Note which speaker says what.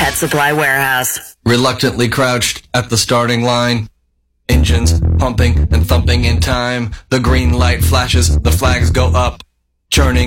Speaker 1: Pet Supply Warehouse.
Speaker 2: Reluctantly crouched at the starting line. Engines pumping and thumping in time. The green light flashes, the flags go up. Churning